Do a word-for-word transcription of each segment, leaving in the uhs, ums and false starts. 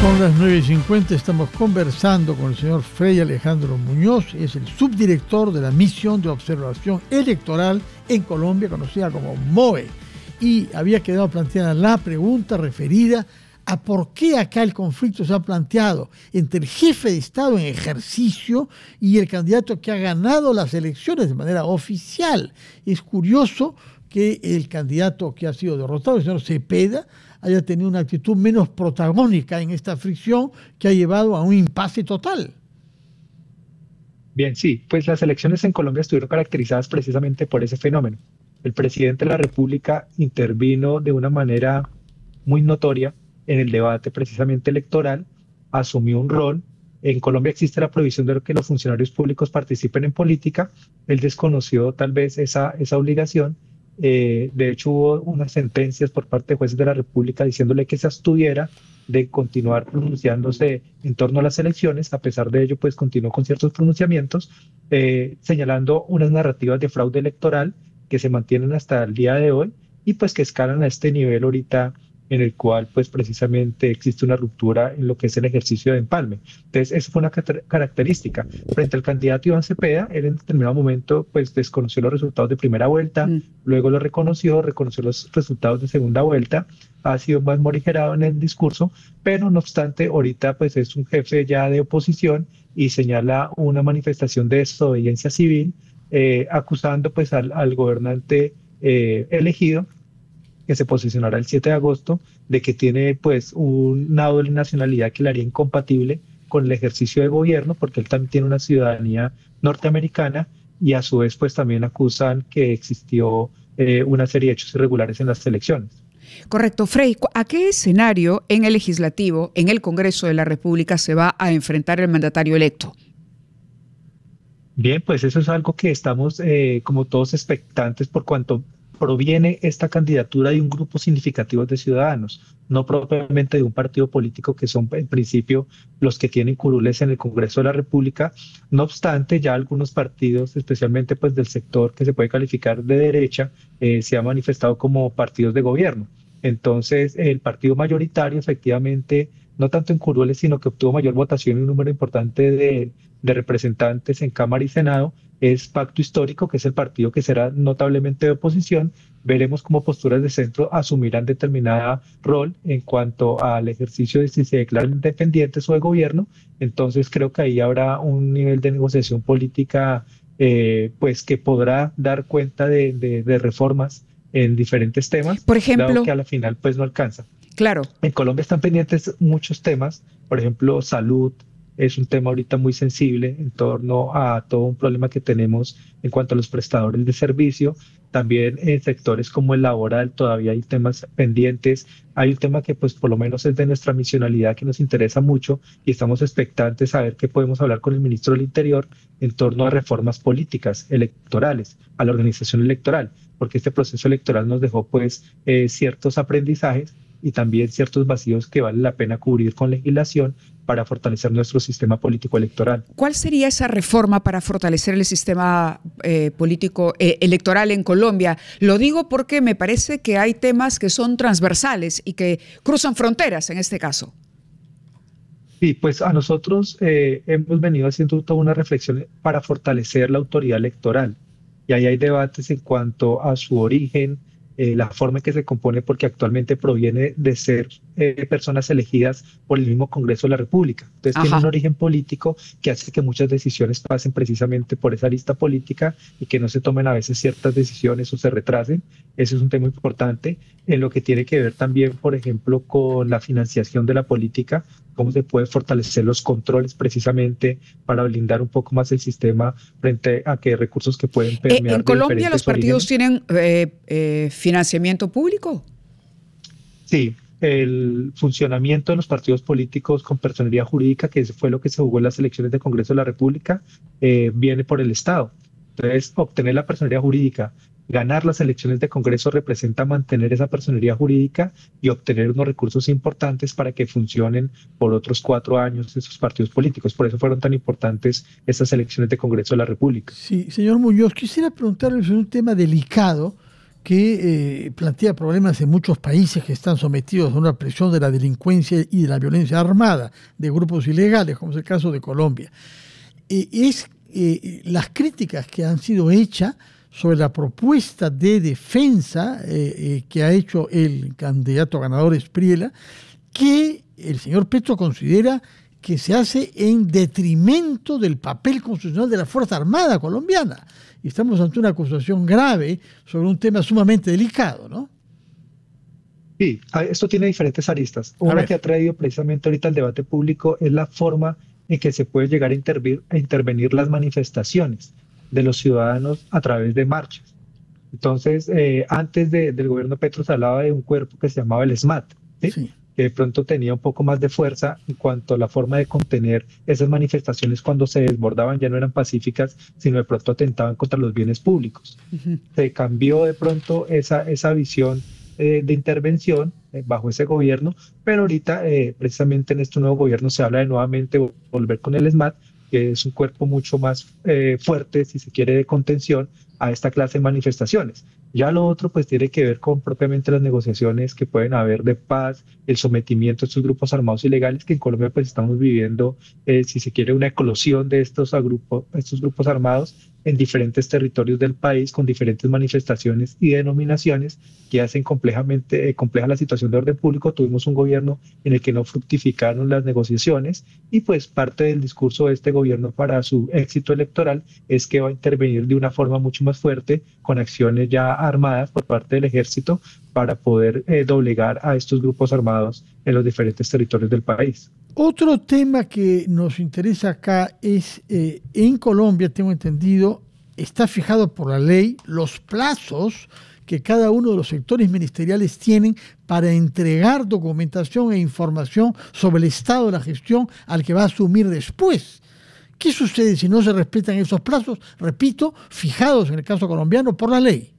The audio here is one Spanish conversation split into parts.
Son las nueve y cincuenta, estamos conversando con el señor Frei Alejandro Muñoz, es el subdirector de la Misión de Observación Electoral en Colombia, conocida como M O E. Y había quedado planteada la pregunta referida a por qué acá el conflicto se ha planteado entre el jefe de Estado en ejercicio y el candidato que ha ganado las elecciones de manera oficial. Es curioso que el candidato que ha sido derrotado, el señor Cepeda, haya tenido una actitud menos protagónica en esta fricción que ha llevado a un impasse total. Bien, sí, pues las elecciones en Colombia estuvieron caracterizadas precisamente por ese fenómeno. El presidente de la República intervino de una manera muy notoria en el debate precisamente electoral, asumió un rol. En Colombia existe la prohibición de que los funcionarios públicos participen en política. Él desconoció tal vez esa, esa obligación. Eh, de hecho, hubo unas sentencias por parte de jueces de la República diciéndole que se abstuviera de continuar pronunciándose en torno a las elecciones. A pesar de ello, pues continuó con ciertos pronunciamientos, eh, señalando unas narrativas de fraude electoral que se mantienen hasta el día de hoy y pues que escalan a este nivel ahorita en el cual pues precisamente existe una ruptura en lo que es el ejercicio de empalme. Entonces, esa fue una característica. Frente al candidato Iván Cepeda, él en determinado momento pues desconoció los resultados de primera vuelta, mm. luego lo reconoció, reconoció los resultados de segunda vuelta, ha sido más morigerado en el discurso, pero no obstante, ahorita pues es un jefe ya de oposición y señala una manifestación de desobediencia civil, eh, acusando pues al, al gobernante eh, elegido, que se posicionará el siete de agosto, de que tiene pues una doble nacionalidad que le haría incompatible con el ejercicio de gobierno, porque él también tiene una ciudadanía norteamericana, y a su vez pues también acusan que existió eh, una serie de hechos irregulares en las elecciones. Correcto. Frei, ¿a qué escenario en el legislativo, en el Congreso de la República, se va a enfrentar el mandatario electo? Bien, pues eso es algo que estamos eh, como todos expectantes por cuanto proviene esta candidatura de un grupo significativo de ciudadanos, no propiamente de un partido político que son en principio los que tienen curules en el Congreso de la República. No obstante, ya algunos partidos, especialmente pues del sector que se puede calificar de derecha, eh, se han manifestado como partidos de gobierno. Entonces, el partido mayoritario efectivamente, no tanto en curules, sino que obtuvo mayor votación y un número importante de, de representantes en Cámara y Senado, es Pacto Histórico, que es el partido que será notablemente de oposición. Veremos cómo posturas de centro asumirán determinada rol en cuanto al ejercicio de si se declaran independientes o de gobierno. Entonces creo que ahí habrá un nivel de negociación política eh, pues que podrá dar cuenta de, de, de reformas en diferentes temas, por ejemplo, dado que a la final pues no alcanza. Claro. En Colombia están pendientes muchos temas, por ejemplo, salud. Es un tema ahorita muy sensible en torno a todo un problema que tenemos en cuanto a los prestadores de servicio. También en sectores como el laboral todavía hay temas pendientes. Hay un tema que pues por lo menos es de nuestra misionalidad que nos interesa mucho y estamos expectantes a ver qué podemos hablar con el ministro del Interior en torno a reformas políticas electorales, a la organización electoral, porque este proceso electoral nos dejó pues eh, ciertos aprendizajes y también ciertos vacíos que vale la pena cubrir con legislación para fortalecer nuestro sistema político electoral. ¿Cuál sería esa reforma para fortalecer el sistema eh, político eh, electoral en Colombia? Lo digo porque me parece que hay temas que son transversales y que cruzan fronteras en este caso. Sí, pues a nosotros eh, hemos venido haciendo toda una reflexión para fortalecer la autoridad electoral. Y ahí hay debates en cuanto a su origen, Eh, la forma en que se compone, porque actualmente proviene de ser eh, personas elegidas por el mismo Congreso de la República. Entonces Ajá. tiene un origen político que hace que muchas decisiones pasen precisamente por esa lista política y que no se tomen a veces ciertas decisiones o se retrasen. Ese es un tema importante en lo que tiene que ver también, por ejemplo, con la financiación de la política, cómo se puede fortalecer los controles precisamente para blindar un poco más el sistema frente a que recursos que pueden permear. ¿En Colombia los partidos orígenes. tienen eh, eh, financiamiento público? Sí, el funcionamiento de los partidos políticos con personería jurídica, que fue lo que se jugó en las elecciones del Congreso de la República, eh, viene por el Estado. Entonces, obtener la personería jurídica, ganar las elecciones de Congreso representa mantener esa personería jurídica y obtener unos recursos importantes para que funcionen por otros cuatro años esos partidos políticos. Por eso fueron tan importantes estas elecciones de Congreso de la República. Sí, señor Muñoz, quisiera preguntarle sobre un tema delicado que eh, plantea problemas en muchos países que están sometidos a una presión de la delincuencia y de la violencia armada de grupos ilegales, como es el caso de Colombia. Eh, es eh, las críticas que han sido hechas sobre la propuesta de defensa eh, eh, que ha hecho el candidato ganador Espriella, que el señor Petro considera que se hace en detrimento del papel constitucional de la Fuerza Armada colombiana. Y estamos ante una acusación grave sobre un tema sumamente delicado, ¿no? Sí, esto tiene diferentes aristas. Una que ha traído precisamente ahorita el debate público es la forma en que se puede llegar a, intervir, a intervenir las manifestaciones de los ciudadanos a través de marchas. Entonces, eh, antes de, del gobierno Petro se hablaba de un cuerpo que se llamaba el SMAT, ¿sí? Sí. Que de pronto tenía un poco más de fuerza en cuanto a la forma de contener esas manifestaciones cuando se desbordaban, ya no eran pacíficas, sino de pronto atentaban contra los bienes públicos. Uh-huh. Se cambió de pronto esa, esa visión eh, de intervención eh, bajo ese gobierno, pero ahorita eh, precisamente en este nuevo gobierno se habla de nuevamente volver con el SMAT, que es un cuerpo mucho más eh, fuerte, si se quiere, de contención a esta clase de manifestaciones. Ya lo otro pues tiene que ver con propiamente las negociaciones que pueden haber de paz, el sometimiento a estos grupos armados ilegales, que en Colombia pues estamos viviendo, eh, si se quiere, una eclosión de estos, agrupo, estos grupos armados en diferentes territorios del país, con diferentes manifestaciones y denominaciones que hacen complejamente, eh, compleja la situación de orden público. Tuvimos un gobierno en el que no fructificaron las negociaciones y pues parte del discurso de este gobierno para su éxito electoral es que va a intervenir de una forma mucho más fuerte con acciones ya armadas por parte del ejército para poder eh, doblegar a estos grupos armados en los diferentes territorios del país. Otro tema que nos interesa acá es, eh, en Colombia, tengo entendido, está fijado por la ley los plazos que cada uno de los sectores ministeriales tienen para entregar documentación e información sobre el estado de la gestión al que va a asumir después. ¿Qué sucede si no se respetan esos plazos? Repito, fijados en el caso colombiano por la ley.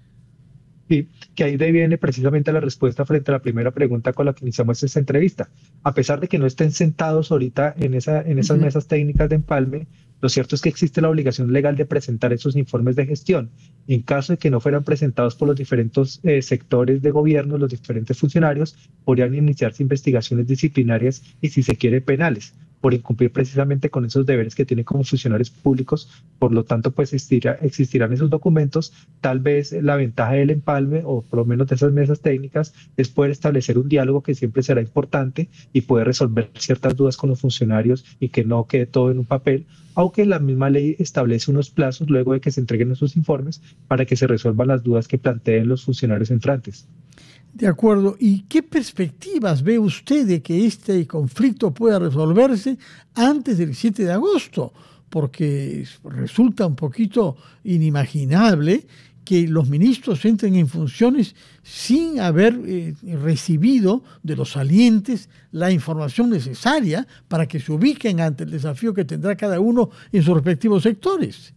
Sí, que ahí viene precisamente la respuesta frente a la primera pregunta con la que iniciamos esta entrevista. A pesar de que no estén sentados ahorita en, esa, en esas uh-huh. mesas técnicas de empalme, lo cierto es que existe la obligación legal de presentar esos informes de gestión. En caso de que no fueran presentados por los diferentes eh, sectores de gobierno, los diferentes funcionarios, podrían iniciarse investigaciones disciplinarias y, si se quiere, penales, por incumplir precisamente con esos deberes que tienen como funcionarios públicos. Por lo tanto, pues existirá, existirán esos documentos. Tal vez la ventaja del empalme, o por lo menos de esas mesas técnicas, es poder establecer un diálogo que siempre será importante y poder resolver ciertas dudas con los funcionarios y que no quede todo en un papel, aunque la misma ley establece unos plazos luego de que se entreguen esos informes para que se resuelvan las dudas que planteen los funcionarios entrantes. De acuerdo. ¿Y qué perspectivas ve usted de que este conflicto pueda resolverse antes del siete de agosto? Porque resulta un poquito inimaginable que los ministros entren en funciones sin haber eh, recibido de los salientes la información necesaria para que se ubiquen ante el desafío que tendrá cada uno en sus respectivos sectores.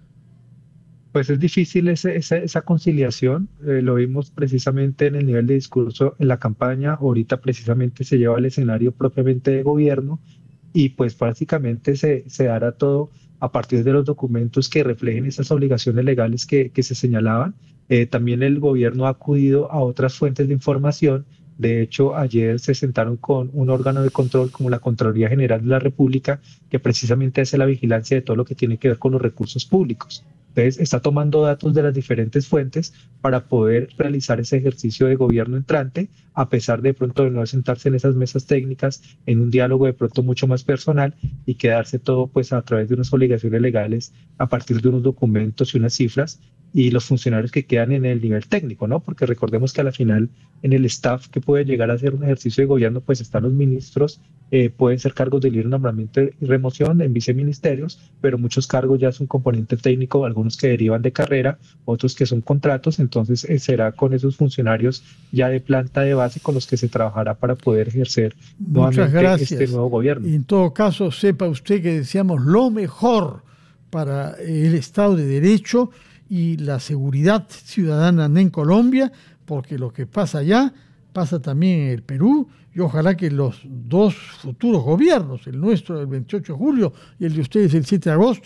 Pues es difícil ese, esa, esa conciliación, eh, lo vimos precisamente en el nivel de discurso en la campaña. Ahorita precisamente se lleva al escenario propiamente de gobierno y pues básicamente se, se dará todo a partir de los documentos que reflejen esas obligaciones legales que, que se señalaban. Eh, también el gobierno ha acudido a otras fuentes de información. De hecho, ayer se sentaron con un órgano de control como la Contraloría General de la República, que precisamente hace la vigilancia de todo lo que tiene que ver con los recursos públicos. Entonces, está tomando datos de las diferentes fuentes para poder realizar ese ejercicio de gobierno entrante, a pesar de pronto de no sentarse en esas mesas técnicas, en un diálogo de pronto mucho más personal y quedarse todo pues a través de unas obligaciones legales, a partir de unos documentos y unas cifras, y los funcionarios que quedan en el nivel técnico, ¿no? Porque recordemos que a la final en el staff que puede llegar a hacer un ejercicio de gobierno, pues están los ministros, eh, pueden ser cargos de libre nombramiento y remoción en viceministerios, pero muchos cargos ya son componente técnico, algunos que derivan de carrera, otros que son contratos. Entonces eh, será con esos funcionarios ya de planta de base con los que se trabajará para poder ejercer Muchas nuevamente gracias. este nuevo gobierno. Y en todo caso, sepa usted que deseamos lo mejor para el Estado de Derecho y la seguridad ciudadana en Colombia, porque lo que pasa allá pasa también en el Perú, y ojalá que los dos futuros gobiernos, el nuestro el veintiocho de julio y el de ustedes el siete de agosto,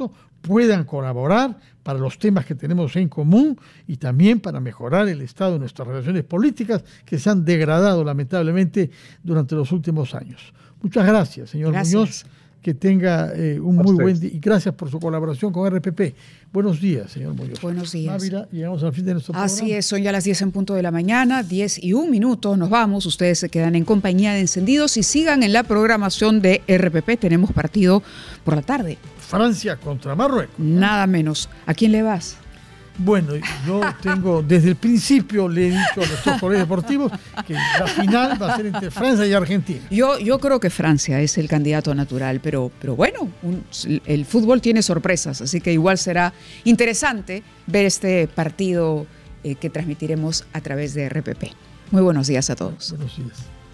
puedan colaborar para los temas que tenemos en común y también para mejorar el estado de nuestras relaciones políticas que se han degradado lamentablemente durante los últimos años. Muchas gracias, señor gracias. Muñoz. Que tenga eh, un muy buen día y gracias por su colaboración con R P P. Buenos días, señor Muñoz. Buenos días. Mávila, llegamos al fin de nuestro Así programa. es, son ya las diez en punto de la mañana, diez y un minuto, nos vamos. Ustedes se quedan en compañía de Encendidos y sigan en la programación de R P P. Tenemos partido por la tarde. Francia contra Marruecos. Nada menos. ¿A quién le vas? Bueno, yo tengo, desde el principio le he dicho a nuestros colegas deportivos que la final va a ser entre Francia y Argentina. Yo, yo creo que Francia es el candidato natural, pero, pero bueno, un, el fútbol tiene sorpresas, así que igual será interesante ver este partido eh, que transmitiremos a través de R P P. Muy buenos días a todos. Buenos días.